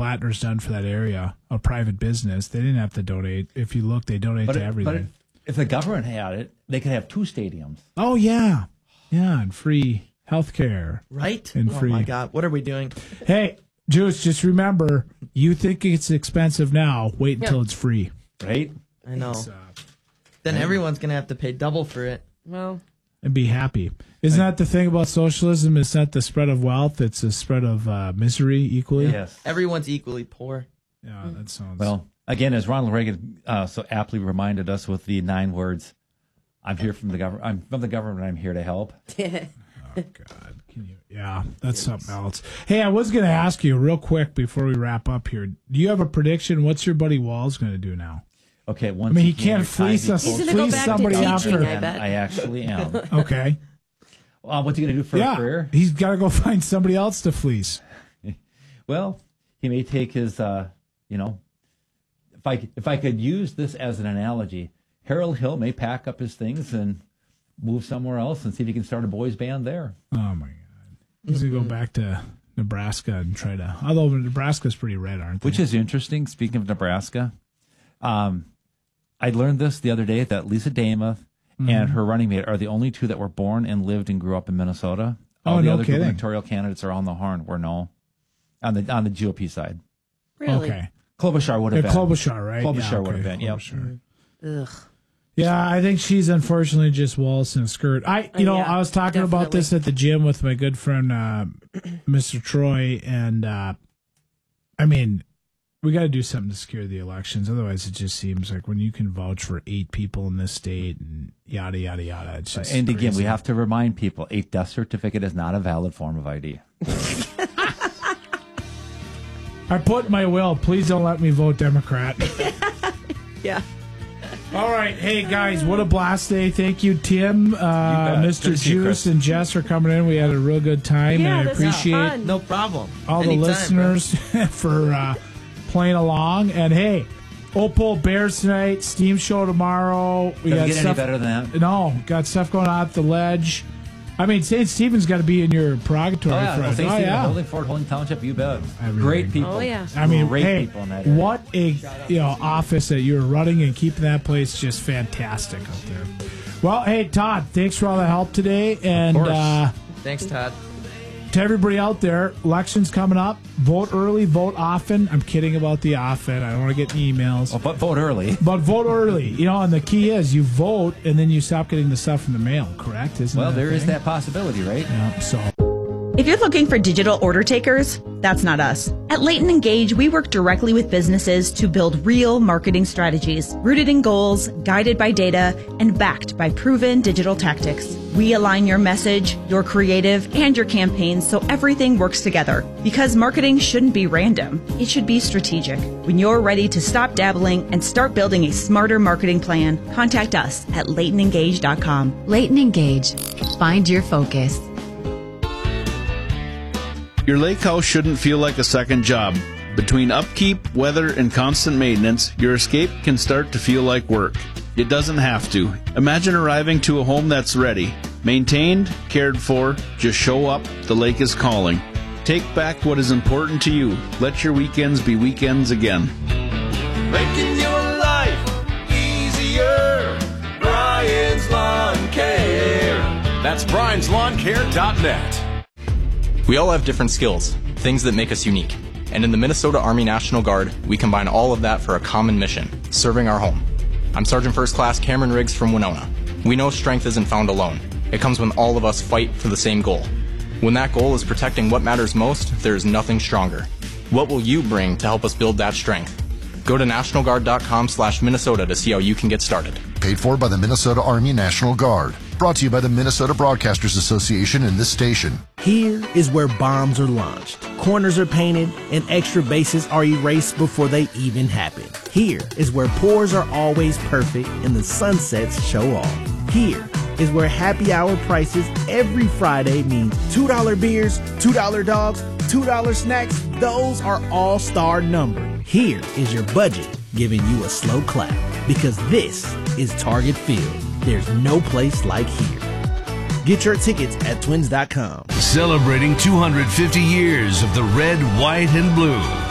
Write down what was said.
Blattner's done for that area, a private business. They didn't have to donate. If you look, they donate to everything. But if the government had it, they could have 2 stadiums. Oh, yeah. Yeah, and free health care. Right? And free. Oh, my God. What are we doing? Hey, Juice, just remember, you think it's expensive now. Wait until it's free. Right? I know. Then everyone's going to have to pay double for it. Well, and be happy. Isn't that the thing about socialism? It's not the spread of wealth, it's the spread of misery equally. Yes. Everyone's equally poor. Yeah, that sounds... Well, again, as Ronald Reagan so aptly reminded us with the 9 words, I'm here from the government. I'm from the government. I'm here to help. Oh, God. Yeah, that's something else. Hey, I was going to ask you real quick before we wrap up here. Do you have a prediction? What's your buddy Walls going to do now? Okay, he can't fleece us. He's going to go back somebody to teaching, after. I bet. I actually am. Okay. What's he going to do for a career? He's got to go find somebody else to fleece. Well, he may take his, if I could use this as an analogy, Harold Hill may pack up his things and move somewhere else and see if he can start a boys band there. Oh, my God. He's going to go back to Nebraska and try to, although Nebraska's pretty red, aren't they? Which is interesting. Speaking of Nebraska, I learned this the other day that Lisa Damath and her running mate are the only 2 that were born and lived and grew up in Minnesota. All the other gubernatorial candidates are on the horn. We're on the GOP side. Really? Okay. Klobuchar would have been. Klobuchar, right? Klobuchar would have been, yep. Ugh. Yeah, I think she's unfortunately just Wallace in a skirt. I was talking about this at the gym with my good friend, Mr. Troy, and we got to do something to secure the elections. Otherwise, it just seems like when you can vouch for 8 people in this state and yada, yada, yada, it's just And again, crazy. we have to remind people, a death certificate is not a valid form of ID. I put in my will, please don't let me vote Democrat. Yeah. All right. Hey, guys, what a blast day. Thank you, Tim, Mr. Juice, and Jess for coming in. We had a real good time. Yeah, and I this was appreciate fun. No problem. all Anytime, the listeners for playing along. And, hey, Opal Bears tonight, Steam Show tomorrow. We Doesn't got get stuff, any better than that. No, got stuff going on at the Ledge. I mean, St. Stephen's got to be in your purgatory. St. Stephen, Holding Fort, Holding Township, you bet. Everything. Great people. Oh, yeah. I mean, great people in that area. what a office that you're running and keeping that place just fantastic out there. Well, hey, Todd, thanks for all the help today. And Thanks, Todd. to everybody out there, elections coming up. Vote early, vote often. I'm kidding about the often. I don't want to get emails. Oh, but vote early. But vote early. And the key is you vote and then you stop getting the stuff in the mail, correct? There is that possibility, right? Yeah, so... If you're looking for digital order takers, that's not us. At Leighton Engage, we work directly with businesses to build real marketing strategies, rooted in goals, guided by data, and backed by proven digital tactics. We align your message, your creative, and your campaigns so everything works together. Because marketing shouldn't be random. It should be strategic. When you're ready to stop dabbling and start building a smarter marketing plan, contact us at LeightonEngage.com. Leighton Engage. Find your focus. Your lake house shouldn't feel like a second job. Between upkeep, weather, and constant maintenance, your escape can start to feel like work. It doesn't have to. Imagine arriving to a home that's ready. Maintained, cared for, just show up, the lake is calling. Take back what is important to you. Let your weekends be weekends again. Making your life easier. Brian's Lawn Care. That's brianslawncare.net. We all have different skills, things that make us unique. And in the Minnesota Army National Guard, we combine all of that for a common mission, serving our home. I'm Sergeant First Class Cameron Riggs from Winona. We know strength isn't found alone. It comes when all of us fight for the same goal. When that goal is protecting what matters most, there is nothing stronger. What will you bring to help us build that strength? Go to nationalguard.com/Minnesota to see how you can get started. Paid for by the Minnesota Army National Guard. Brought to you by the Minnesota Broadcasters Association and this station. Here is where bombs are launched, corners are painted, and extra bases are erased before they even happen. Here is where pours are always perfect and the sunsets show off. Here is where happy hour prices every Friday means $2 beers, $2 dogs, $2 snacks. Those are all-star numbered. Here is your budget giving you a slow clap because this is Target Field. There's no place like here. Get your tickets at twins.com. Celebrating 250 years of the red, white, and blue.